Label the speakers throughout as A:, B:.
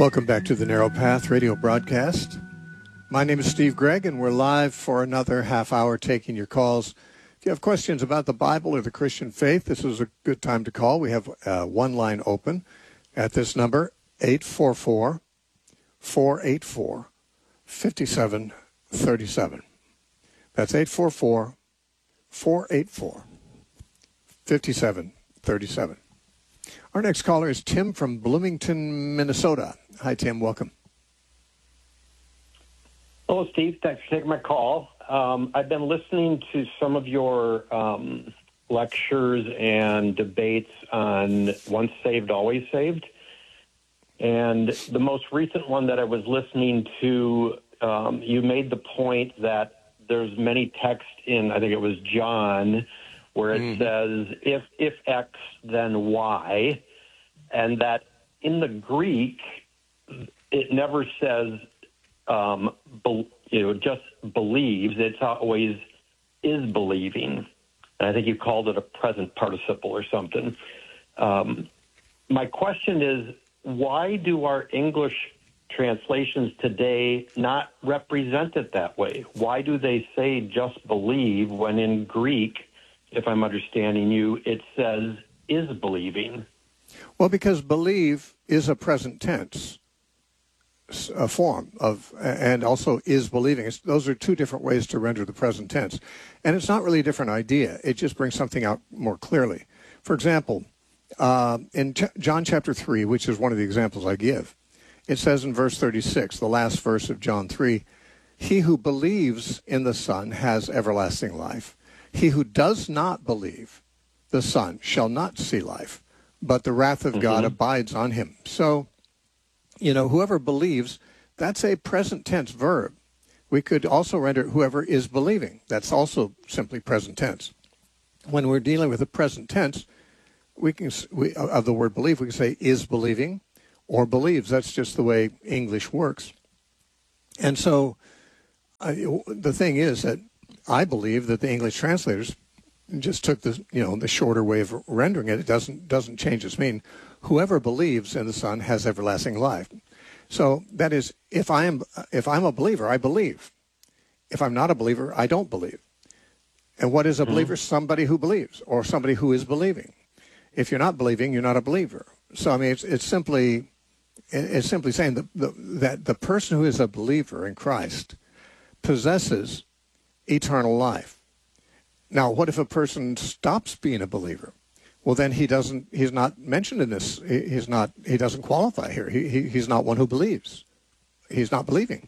A: Welcome back to the Narrow Path radio broadcast. My name is Steve Gregg, and we're live for another half hour taking your calls. If you have questions about the Bible or the Christian faith, this is a good time to call. We have one line open at this number, 844-484-5737. That's 844-484-5737. Our next caller is Tim from Bloomington, Minnesota. Hi, Tim. Welcome.
B: Hello, Steve. Thanks for taking my call. I've been listening to some of your lectures and debates on once saved, always saved. And the most recent one that I was listening to, you made the point that there's many texts in, I think it was John, where it says, if X, then Y, and that in the Greek, it never says, just believes. It's always is believing. And I think you called it a present participle or something. My question is, why do our English translations today not represent it that way? Why do they say just believe when in Greek, if I'm understanding you, it says is believing?
A: Well, because believe is a present tense a form of, and also is believing. Those are two different ways to render the present tense. And it's not really a different idea. It just brings something out more clearly. For example, in John chapter 3, which is one of the examples I give, it says in verse 36, the last verse of John 3, he who believes in the Son has everlasting life. He who does not believe the Son shall not see life, but the wrath of God abides on him. So, whoever believes, that's a present tense verb. We could also render whoever is believing. That's also simply present tense. When we're dealing with the present tense, of the word believe, we can say is believing or believes. That's just the way English works. And so the thing is that I believe that the English translators just took the shorter way of rendering it. It doesn't change its meaning. Whoever believes in the Son has everlasting life. So that is, if I'm a believer, I believe. If I'm not a believer, I don't believe. And what is a believer? Somebody who believes, or somebody who is believing. If you're not believing, you're not a believer. So I mean, it's simply saying that the person who is a believer in Christ possesses eternal life. Now, what if a person stops being a believer? Well, then he's not mentioned in this. He doesn't qualify here. He's not one who believes. He's not believing.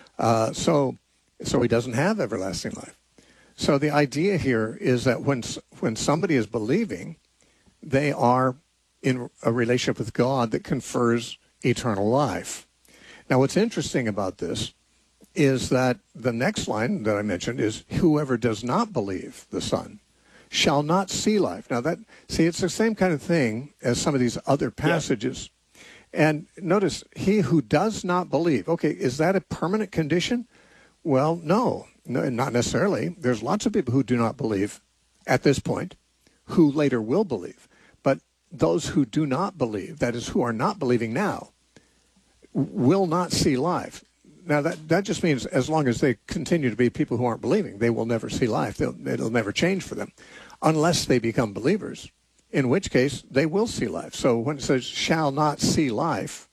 A: So he doesn't have everlasting life. So the idea here is that when somebody is believing, they are in a relationship with God that confers eternal life. Now, what's interesting about this is that the next line that I mentioned is whoever does not believe the Son shall not see life. Now it's the same kind of thing as some of these other passages. Yeah. And notice, he who does not believe. Okay, is that a permanent condition? Well, no, not necessarily. There's lots of people who do not believe at this point, who later will believe. But those who do not believe, that is, who are not believing now, will not see life. Now, that just means as long as they continue to be people who aren't believing, they will never see life. It'll never change for them unless they become believers, in which case they will see life. So when it says shall not see life,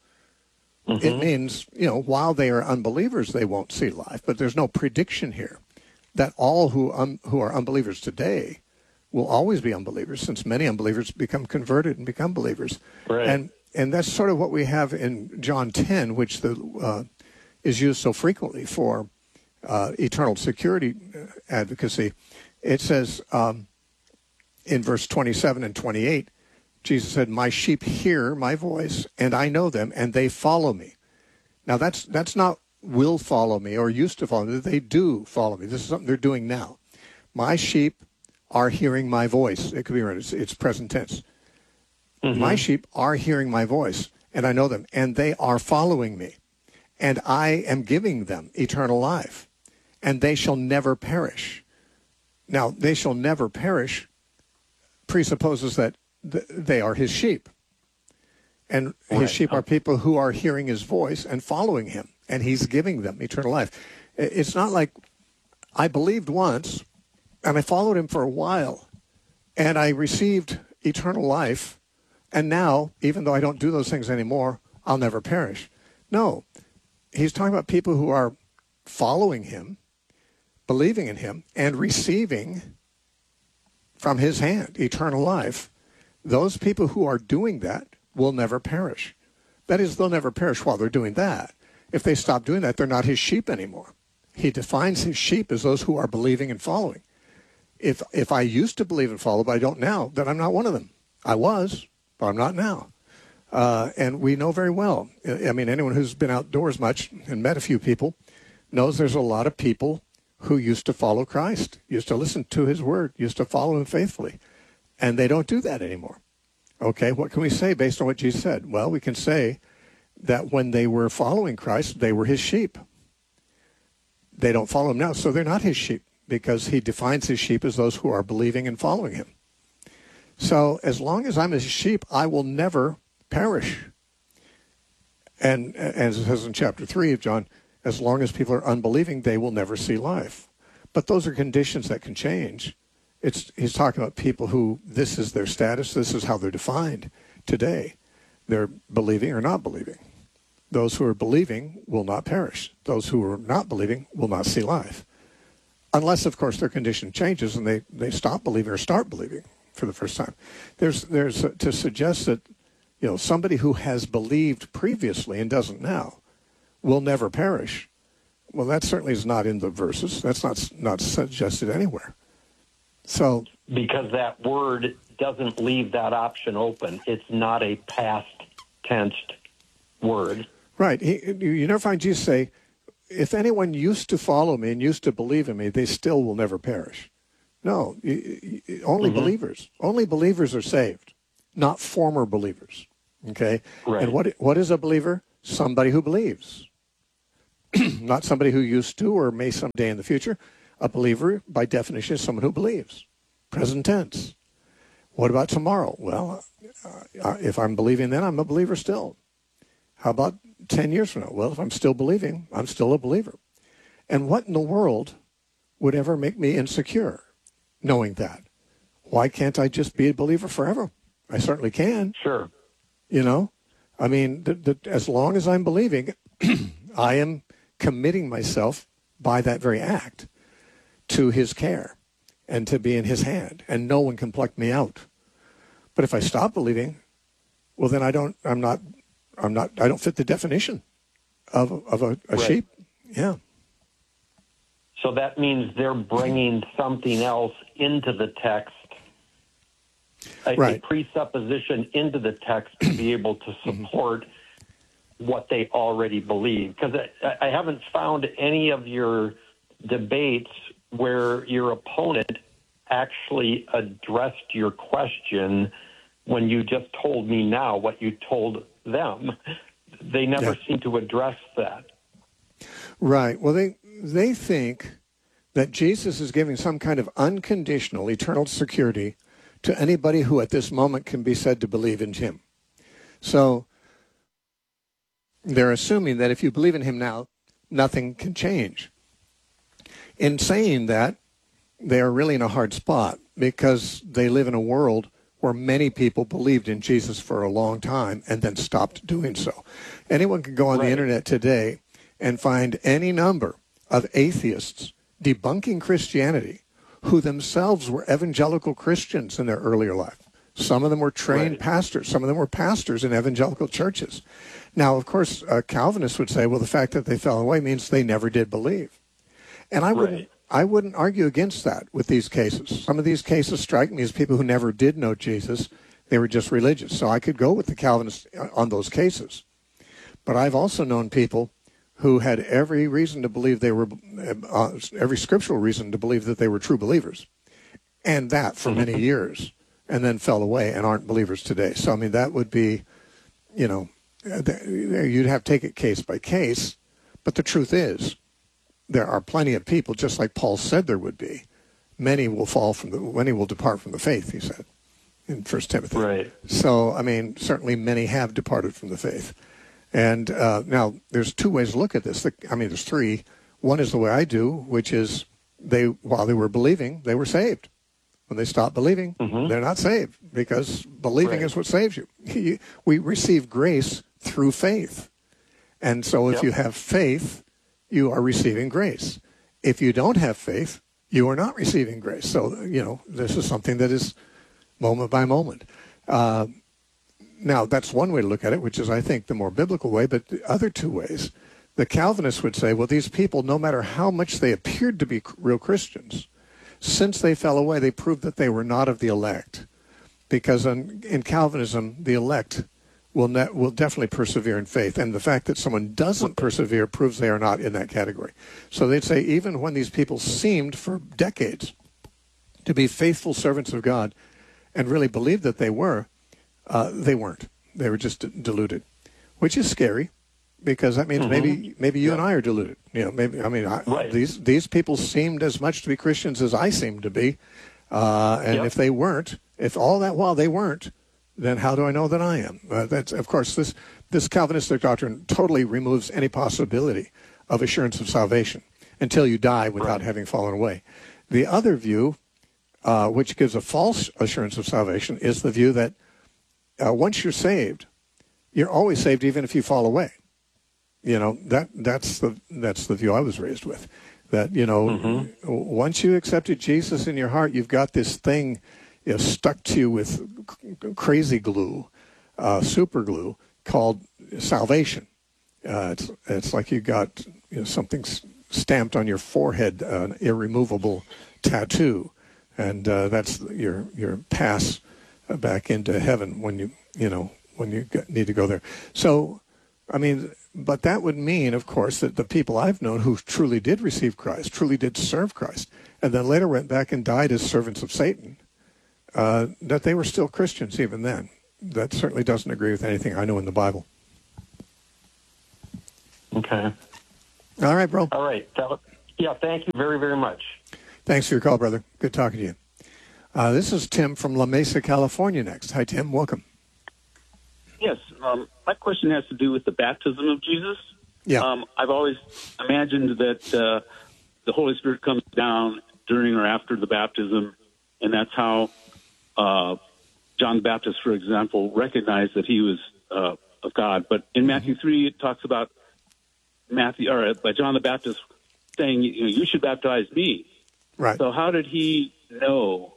A: it means, while they are unbelievers, they won't see life. But there's no prediction here that all who are unbelievers today will always be unbelievers, since many unbelievers become converted and become believers.
B: Right.
A: And that's sort of what we have in John 10, which is used so frequently for eternal security advocacy. It says in verse 27 and 28, Jesus said, my sheep hear my voice, and I know them, and they follow me. Now, that's not will follow me or used to follow me. They do follow me. This is something they're doing now. My sheep are hearing my voice. It could be right. It's present tense. My sheep are hearing my voice, and I know them, and they are following me. And I am giving them eternal life, and they shall never perish. Now, they shall never perish presupposes that they are his sheep. And his sheep are people who are hearing his voice and following him, and he's giving them eternal life. It's not like I believed once, and I followed him for a while, and I received eternal life, and now, even though I don't do those things anymore, I'll never perish. No, he's talking about people who are following him, believing in him, and receiving from his hand eternal life. Those people who are doing that will never perish. That is, they'll never perish while they're doing that. If they stop doing that, they're not his sheep anymore. He defines his sheep as those who are believing and following. If I used to believe and follow, but I don't now, then I'm not one of them. I was, but I'm not now. And we know very well, I mean, anyone who's been outdoors much and met a few people knows there's a lot of people who used to follow Christ, used to listen to his word, used to follow him faithfully. And they don't do that anymore. Okay, what can we say based on what Jesus said? Well, we can say that when they were following Christ, they were his sheep. They don't follow him now, so they're not his sheep, because he defines his sheep as those who are believing and following him. So as long as I'm his sheep, I will never perish. And as it says in chapter 3 of John, as long as people are unbelieving, they will never see life. But those are conditions that can change. He's talking about people who this is their status, this is how they're defined today. They're believing or not believing. Those who are believing will not perish. Those who are not believing will not see life. Unless, of course, their condition changes and they stop believing or start believing for the first time. There's to suggest that, you know, somebody who has believed previously and doesn't now will never perish. Well, that certainly is not in the verses. That's not suggested anywhere. So,
B: because that word doesn't leave that option open. It's not a past tensed word.
A: Right. You never find Jesus say, if anyone used to follow me and used to believe in me, they still will never perish. No, only believers. Only believers are saved, not former believers. Okay?
B: Right.
A: And what is a believer? Somebody who believes. Not somebody who used to or may someday in the future. A believer, by definition, is someone who believes. Present tense. What about tomorrow? Well, if I'm believing then, I'm a believer still. How about 10 years from now? Well, if I'm still believing, I'm still a believer. And what in the world would ever make me insecure knowing that? Why can't I just be a believer forever? I certainly can.
B: Sure.
A: You know? I mean, as long as I'm believing, I am committing myself by that very act to his care and to be in his hand, and no one can pluck me out. But if I stop believing, well, then I don't fit the definition of a
B: right.
A: sheep. Yeah.
B: So that means they're bringing something else into the text, a presupposition into the text to be able to support what they already believe. Because I haven't found any of your debates where your opponent actually addressed your question when you just told me now what you told them. They never seem to address that.
A: Right. Well, they think that Jesus is giving some kind of unconditional eternal security to anybody who at this moment can be said to believe in him. So they're assuming that if you believe in him now, nothing can change. In saying that, they are really in a hard spot because they live in a world where many people believed in Jesus for a long time and then stopped doing so. Anyone can go on the internet today and find any number of atheists debunking Christianity who themselves were evangelical Christians in their earlier life. Some of them were trained pastors. Some of them were pastors in evangelical churches. Now, of course, Calvinists would say, well, the fact that they fell away means they never did believe. And I wouldn't argue against that with these cases. Some of these cases strike me as people who never did know Jesus. They were just religious. So I could go with the Calvinists on those cases. But I've also known people who had every reason to believe they were, every scriptural reason to believe that they were true believers. And that for many years. And then fell away and aren't believers today. So, I mean, that would be, you know, you'd have to take it case by case. But the truth is, there are plenty of people, just like Paul said there would be. Many will depart from the faith, he said. in 1 Timothy.
B: Right.
A: So, I mean, certainly many have departed from the faith. And now there's two ways to look at this. There's three. One is the way I do, which is while they were believing, they were saved. When they stop believing, they're not saved, because believing is what saves you. We receive grace through faith. And so if you have faith, you are receiving grace. If you don't have faith, you are not receiving grace. So, this is something that is moment by moment. Now, that's one way to look at it, which is, I think, the more biblical way. But the other two ways, the Calvinists would say, well, these people, no matter how much they appeared to be real Christians, since they fell away, they proved that they were not of the elect. Because in Calvinism, the elect will definitely persevere in faith. And the fact that someone doesn't persevere proves they are not in that category. So they'd say even when these people seemed for decades to be faithful servants of God and really believed that they were, they weren't. They were just deluded, which is scary, because that means maybe you and I are deluded. These people seemed as much to be Christians as I seemed to be, and if they weren't, if all that while they weren't, then how do I know that I am? That's, of course, this Calvinistic doctrine totally removes any possibility of assurance of salvation until you die without having fallen away. The other view, which gives a false assurance of salvation, is the view that once you're saved, you're always saved even if you fall away. That's the view I was raised with. That, once you accepted Jesus in your heart, you've got this thing stuck to you with crazy glue, super glue, called salvation. It's like you got something stamped on your forehead, an irremovable tattoo, and that's your pass back into heaven when you need to go there. So, but that would mean, of course, that the people I've known who truly did receive Christ, truly did serve Christ, and then later went back and died as servants of Satan, that they were still Christians even then. That certainly doesn't agree with anything I know in the Bible.
B: Okay.
A: All right, bro.
B: All right. Thank you very, very much.
A: Thanks for your call, brother. Good talking to you. This is Tim from La Mesa, California next. Hi, Tim. Welcome.
C: Yes. My question has to do with the baptism of Jesus.
A: Yeah.
C: I've always imagined that the Holy Spirit comes down during or after the baptism, and that's how John the Baptist, for example, recognized that he was of God. But in Matthew 3, it talks about by John the Baptist saying, you should baptize me.
A: Right.
C: So how did he know?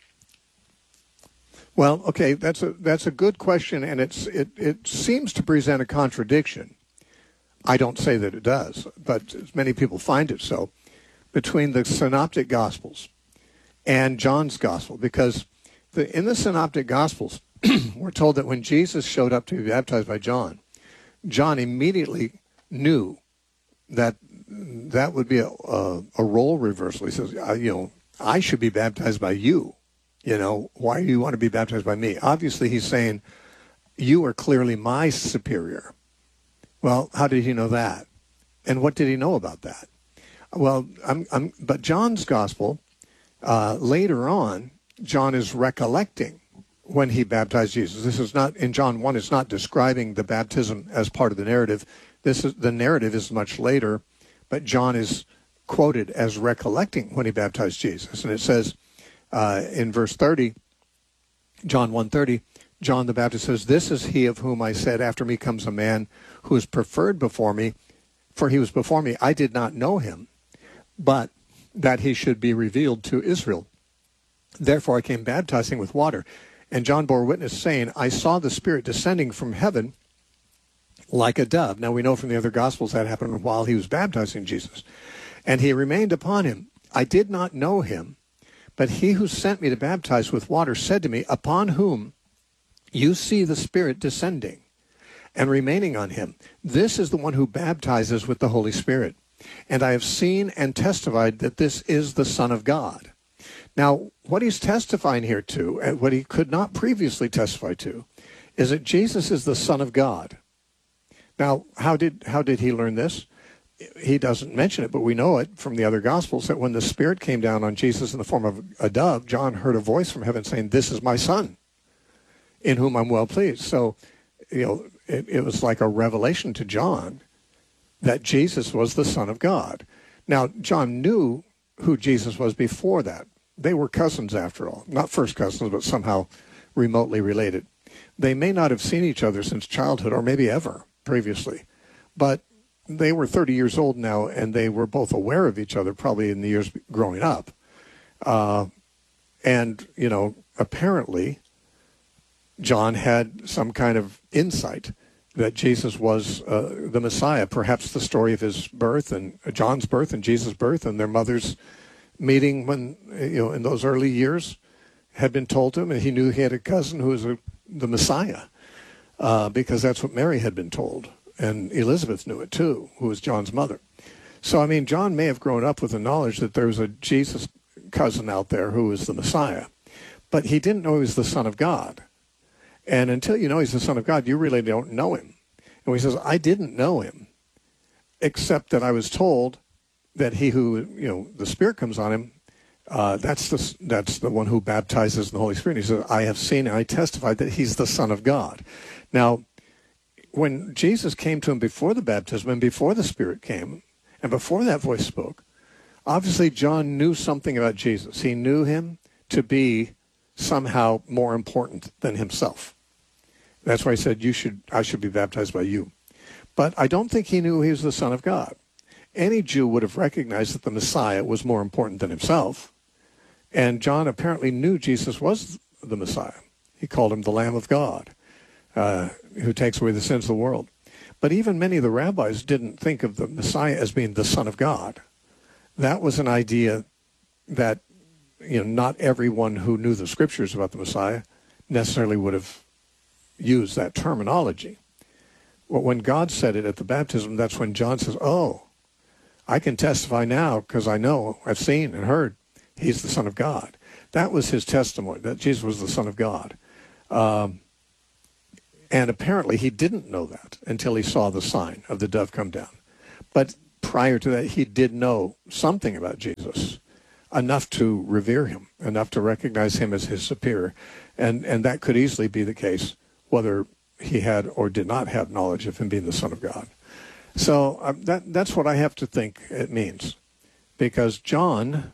A: Well, okay, that's a good question, and it seems to present a contradiction. I don't say that it does, but many people find it so, between the Synoptic Gospels and John's Gospel, because in the Synoptic Gospels, we're told that when Jesus showed up to be baptized by John, John immediately knew that would be a role reversal. He says, I should be baptized by you. Why do you want to be baptized by me? Obviously, he's saying, you are clearly my superior. Well, how did he know that? And what did he know about that? Well, but John's Gospel, later on, John is recollecting when he baptized Jesus. This is not, in John 1, it's not describing the baptism as part of the narrative. The narrative is much later, but John is quoted as recollecting when he baptized Jesus. And it says, in verse 30, John 1:30, John the Baptist says, "This is he of whom I said, after me comes a man who is preferred before me, for he was before me. I did not know him, but that he should be revealed to Israel. Therefore I came baptizing with water. And John bore witness, saying, I saw the Spirit descending from heaven like a dove." Now we know from the other Gospels that happened while he was baptizing Jesus. "And he remained upon him. I did not know him, but he who sent me to baptize with water said to me, upon whom you see the Spirit descending and remaining on him, this is the one who baptizes with the Holy Spirit. And I have seen and testified that this is the Son of God." Now, what he's testifying here to, and what he could not previously testify to, is that Jesus is the Son of God. Now, how did he learn this? He doesn't mention it, but we know it from the other Gospels that when the Spirit came down on Jesus in the form of a dove, John heard a voice from heaven saying, "This is my Son, in whom I'm well pleased. So, it was like a revelation to John that Jesus was the Son of God. Now, John knew who Jesus was before that. They were cousins, after all. Not first cousins, but somehow remotely related. They may not have seen each other since childhood, or maybe ever previously, but they were 30 years old now, and they were both aware of each other probably in the years growing up. And, apparently John had some kind of insight that Jesus was the Messiah. Perhaps the story of his birth and John's birth and Jesus' birth and their mother's meeting when, in those early years had been told to him, and he knew he had a cousin who was the Messiah, because that's what Mary had been told. And Elizabeth knew it too, who was John's mother. So, John may have grown up with the knowledge that there was a Jesus cousin out there who was the Messiah, but he didn't know he was the Son of God. And until you know he's the Son of God, you really don't know him. And he says, I didn't know him, except that I was told that he who, the Spirit comes on him, that's the one who baptizes in the Holy Spirit. He says, I have seen and I testified that he's the Son of God. Now, when Jesus came to him before the baptism and before the Spirit came, and before that voice spoke, obviously John knew something about Jesus. He knew him to be somehow more important than himself. That's why he said, I should be baptized by you. But I don't think he knew he was the Son of God. Any Jew would have recognized that the Messiah was more important than himself. And John apparently knew Jesus was the Messiah. He called him the Lamb of God, who takes away the sins of the world. But even many of the rabbis didn't think of the Messiah as being the Son of God. That was an idea that, not everyone who knew the scriptures about the Messiah necessarily would have used that terminology. Well, when God said it at the baptism, that's when John says, oh, I can testify now because I know, I've seen and heard he's the Son of God. That was his testimony, that Jesus was the Son of God. And apparently he didn't know that until he saw the sign of the dove come down. But prior to that, he did know something about Jesus, enough to revere him, enough to recognize him as his superior. And that could easily be the case, whether he had or did not have knowledge of him being the Son of God. So that's what I have to think it means. Because John,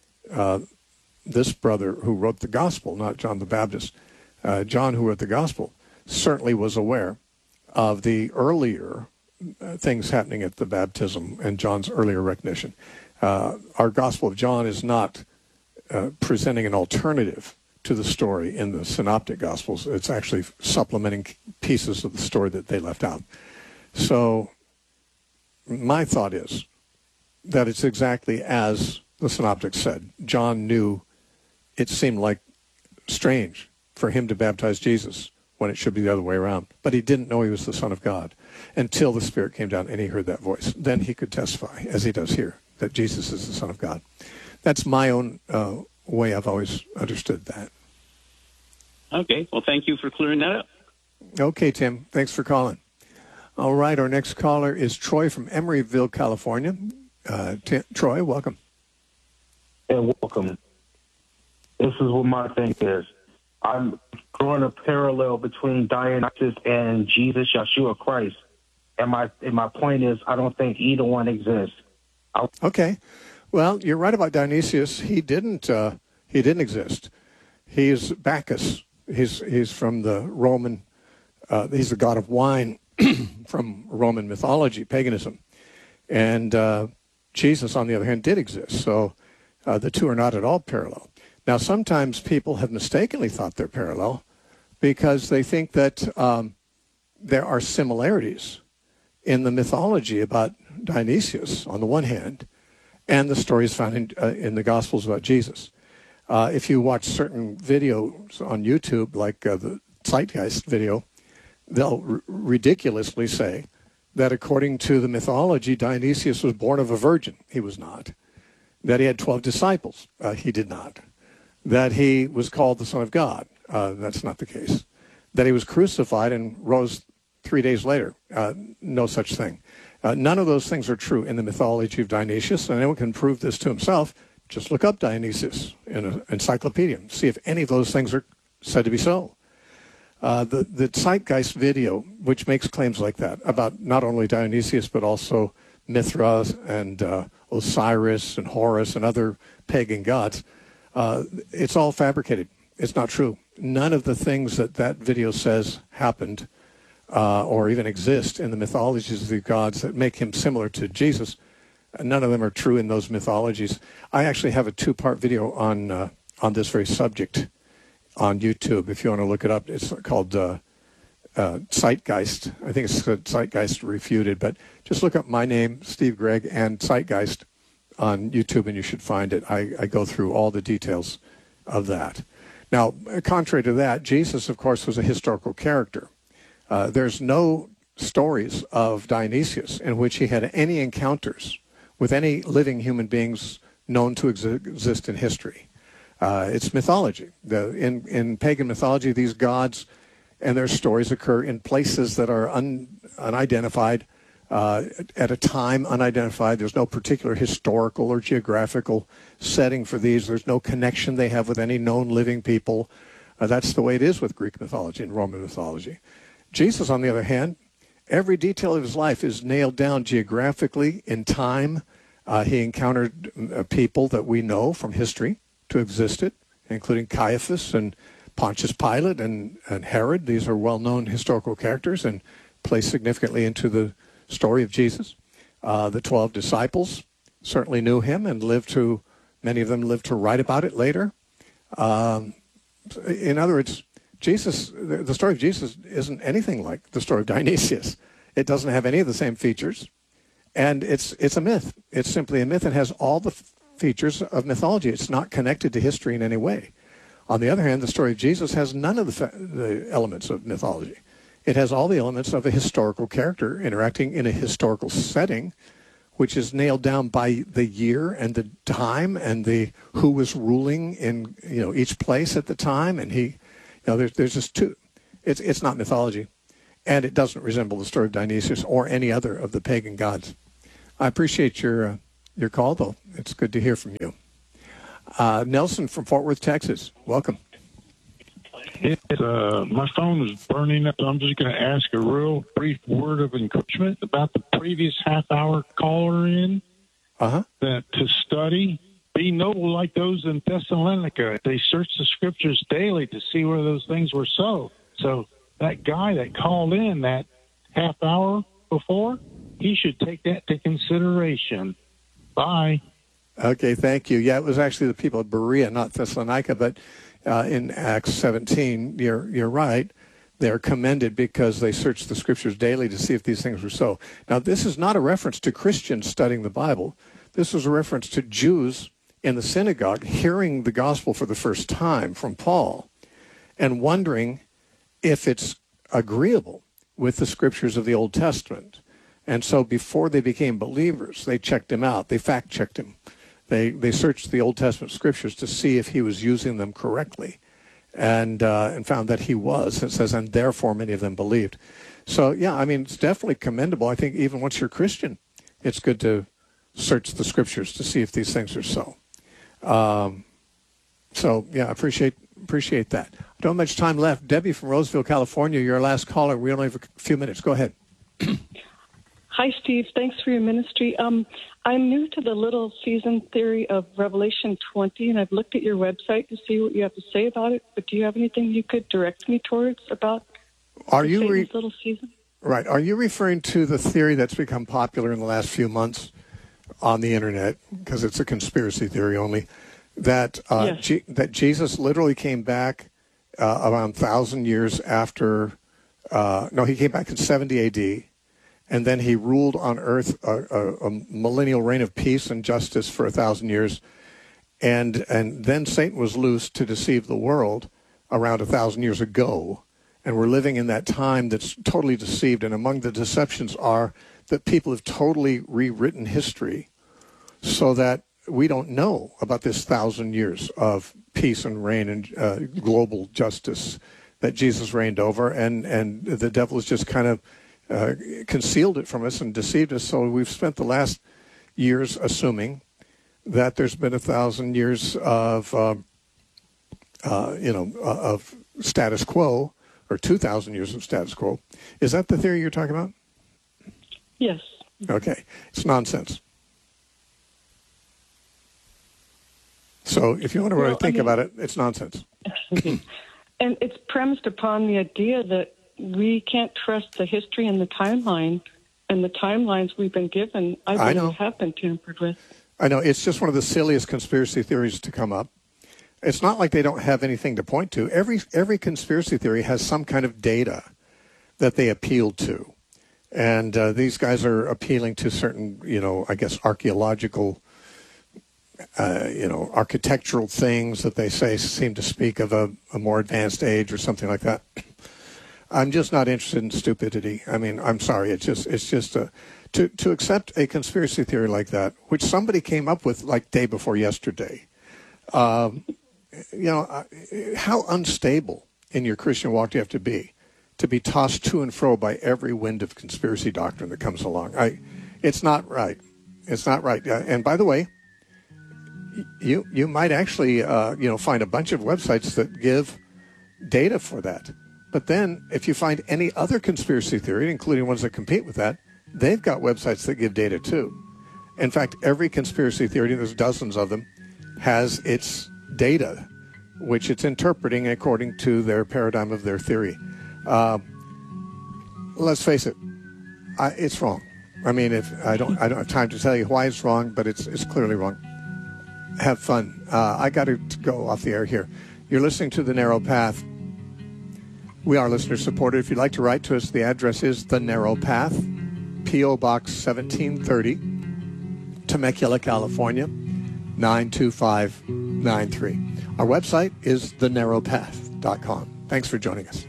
A: this brother who wrote the gospel, not John the Baptist, John who wrote the gospel, certainly was aware of the earlier things happening at the baptism and John's earlier recognition. Our Gospel of John is not presenting an alternative to the story in the Synoptic Gospels. It's actually supplementing pieces of the story that they left out. So my thought is that it's exactly as the Synoptics said. John knew it seemed like strange for him to baptize Jesus when it should be the other way around. But he didn't know he was the Son of God until the Spirit came down and he heard that voice. Then he could testify, as he does here, that Jesus is the Son of God. That's my own way I've always understood that.
C: Okay. Well, thank you for clearing that up.
A: Okay, Tim. Thanks for calling. All right. Our next caller is Troy from Emeryville, California. Troy, welcome.
D: Hey, welcome. This is what my thing is. I'm drawing a parallel between Dionysus and Jesus, Yeshua Christ. And my point is, I don't think either one exists.
A: Okay. Well, you're right about Dionysius. He didn't exist. He's Bacchus. He's from the Roman. He's the god of wine from Roman mythology, paganism, and Jesus, on the other hand, did exist. So the two are not at all parallel. Now, sometimes people have mistakenly thought they're parallel because they think that there are similarities in the mythology about Dionysius on the one hand, and the stories found in the Gospels about Jesus. If you watch certain videos on YouTube, like the Zeitgeist video, they'll ridiculously say that according to the mythology, Dionysius was born of a virgin. He was not. That he had 12 disciples. He did not. That he was called the Son of God. That's not the case. That he was crucified and rose 3 days later. No such thing. None of those things are true in the mythology of Dionysius, and anyone can prove this to himself. Just look up Dionysius in an encyclopedia and see if any of those things are said to be so. The Zeitgeist video, which makes claims like that about not only Dionysius but also Mithra and Osiris and Horus and other pagan gods, it's all fabricated. It's not true. None of the things that video says happened or even exist in the mythologies of the gods that make him similar to Jesus. None of them are true in those mythologies. I actually have a 2-part video on this very subject on YouTube. If you want to look it up, it's called Zeitgeist. I think it's Zeitgeist Refuted, but just look up my name, Steve Gregg, and Zeitgeist on YouTube, and you should find it. I go through all the details of that. Now, contrary to that, Jesus, of course, was a historical character. There's no stories of Dionysius in which he had any encounters with any living human beings known to exist in history. It's mythology. In pagan mythology, these gods and their stories occur in places that are unidentified, at a time unidentified. There's no particular historical or geographical setting for these. There's no connection they have with any known living people. That's the way it is with Greek mythology and Roman mythology. Jesus, on the other hand, every detail of his life is nailed down geographically in time. He encountered people that we know from history to existed, including Caiaphas and Pontius Pilate and Herod. These are well-known historical characters and play significantly into the story of Jesus. The 12 disciples certainly knew him and many of them lived to write about it later. In other words, the story of Jesus isn't anything like the story of Dionysius. It doesn't have any of the same features, and it's a myth. It's simply a myth and has all the features of mythology. It's not connected to history in any way. On the other hand, the story of Jesus has none of the elements of mythology. It has all the elements of a historical character interacting in a historical setting, which is nailed down by the year and the time and who was ruling in each place at the time. And there's just two. It's not mythology, and it doesn't resemble the story of Dionysius or any other of the pagan gods. I appreciate your call, though. It's good to hear from you. Nelson from Fort Worth, Texas. Welcome.
E: My phone is burning up, so I'm just going to ask a real brief word of encouragement about the previous half-hour caller in. That to study, be noble like those in Thessalonica. They searched the scriptures daily to see where those things were so. So that guy that called in that half hour before, he should take that to consideration. Bye.
A: Okay, thank you. Yeah, it was actually the people of Berea, not Thessalonica, but in Acts 17, you're right. They're commended because they searched the scriptures daily to see if these things were so. Now, this is not a reference to Christians studying the Bible. This is a reference to Jews in the synagogue hearing the gospel for the first time from Paul and wondering if it's agreeable with the scriptures of the Old Testament. And so before they became believers, they checked him out. They fact-checked him. They searched the Old Testament scriptures to see if he was using them correctly, and found that he was. It says, and therefore many of them believed. So, yeah, I mean, it's definitely commendable. I think even once you're Christian, it's good to search the scriptures to see if these things are so. So, yeah, I appreciate that. I don't have much time left. Debbie from Roseville, California, you're our last caller. We only have a few minutes. Go ahead.
F: Hi, Steve. Thanks for your ministry. I'm new to the little season theory of Revelation 20, and I've looked at your website to see what you have to say about it. But do you have anything you could direct me towards about Satan's little season?
A: Right. Are you referring to the theory that's become popular in the last few months on the internet, because it's a conspiracy theory only, that
F: Yes.
A: that Jesus literally came back around 1,000 years after? He came back in 70 A.D., and then he ruled on earth a millennial reign of peace and justice for 1,000 years. And then Satan was loosed to deceive the world around 1,000 years ago. And we're living in that time that's totally deceived. And among the deceptions are that people have totally rewritten history so that we don't know about this 1,000 years of peace and reign and global justice that Jesus reigned over. And the devil has just kind of concealed it from us and deceived us. So we've spent the last years assuming that there's been 1,000 years of status quo, or 2,000 years of status quo. Is that the theory you're talking about?
F: Yes.
A: Okay. It's nonsense. So if you want to really think about it, it's nonsense.
F: And it's premised upon the idea that we can't trust the history and the timeline, and the timelines we've been given, I believe, have been tampered with.
A: I know. It's just one of the silliest conspiracy theories to come up. It's not like they don't have anything to point to. Every conspiracy theory has some kind of data that they appeal to. And these guys are appealing to certain, I guess, archaeological, architectural things that they say seem to speak of a more advanced age or something like that. I'm just not interested in stupidity. I mean, I'm sorry. It's just to accept a conspiracy theory like that, which somebody came up with like day before yesterday. How unstable in your Christian walk do you have to be tossed to and fro by every wind of conspiracy doctrine that comes along? It's not right. It's not right. And by the way, you might actually find a bunch of websites that give data for that. But then if you find any other conspiracy theory, including ones that compete with that, they've got websites that give data too. In fact, every conspiracy theory, there's dozens of them, has its data, which it's interpreting according to their paradigm of their theory. Let's face it, it's wrong. I mean, if I don't have time to tell you why it's wrong, but it's clearly wrong. Have fun. I got to go off the air here. You're listening to The Narrow Path. We are listener supported. If you'd like to write to us, the address is The Narrow Path, P.O. Box 1730, Temecula, California, 92593. Our website is thenarrowpath.com. Thanks for joining us.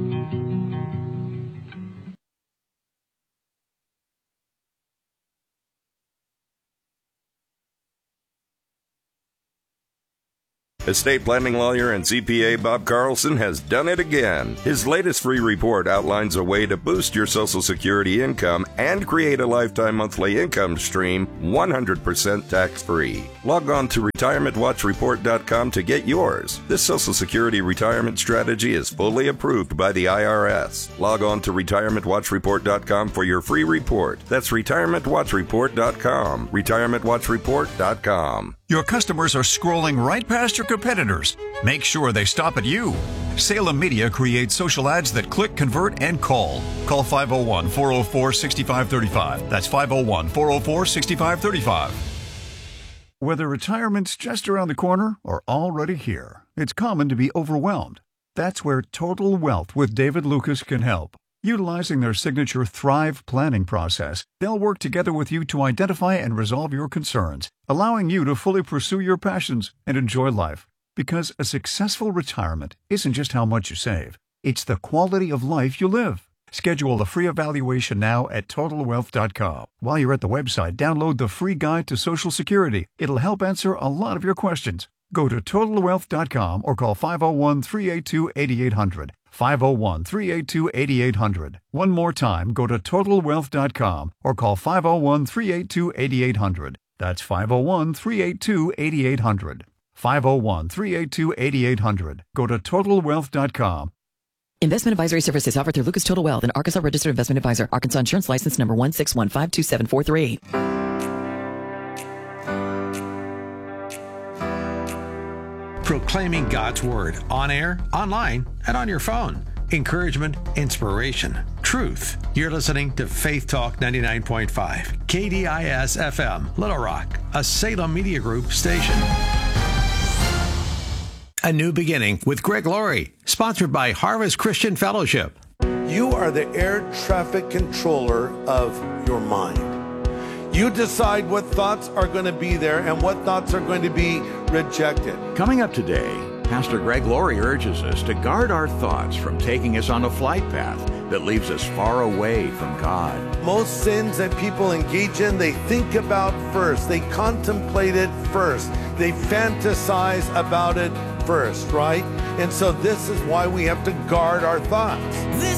G: Estate planning lawyer and CPA Bob Carlson has done it again. His latest free report outlines a way to boost your Social Security income and create a lifetime monthly income stream 100% tax-free. Log on to retirementwatchreport.com to get yours. This Social Security retirement strategy is fully approved by the IRS. Log on to retirementwatchreport.com for your free report. That's retirementwatchreport.com. retirementwatchreport.com.
H: Your customers are scrolling right past your competitors. Make sure they stop at you. Salem Media creates social ads that click, convert, and call. Call 501-404-6535. That's 501-404-6535. Whether retirement's just around the corner or already here, it's common to be overwhelmed. That's where Total Wealth with David Lucas can help. Utilizing their signature Thrive planning process, they'll work together with you to identify and resolve your concerns, allowing you to fully pursue your passions and enjoy life. Because a successful retirement isn't just how much you save, it's the quality of life you live. Schedule a free evaluation now at TotalWealth.com. While you're at the website, download the free guide to Social Security. It'll help answer a lot of your questions. Go to TotalWealth.com or call 501-382-8800. 501-382-8800. One more time, go to TotalWealth.com or call 501-382-8800. That's 501-382-8800. 501-382-8800. Go to TotalWealth.com.
I: Investment advisory services offered through Lucas Total Wealth, an Arkansas registered investment advisor. Arkansas Insurance License number 161527443.
J: Proclaiming God's Word on air, online, and on your phone. Encouragement, inspiration, truth. You're listening to Faith Talk 99.5, KDIS FM, Little Rock, a Salem Media Group station. A New Beginning with Greg Laurie, sponsored by Harvest Christian Fellowship.
K: You are the air traffic controller of your mind. You decide what thoughts are going to be there and what thoughts are going to be rejected.
L: Coming up today, Pastor Greg Laurie urges us to guard our thoughts from taking us on a flight path that leaves us far away from God.
K: Most sins that people engage in, they think about first. They contemplate it first. They fantasize about it first, right? And so this is why we have to guard our thoughts.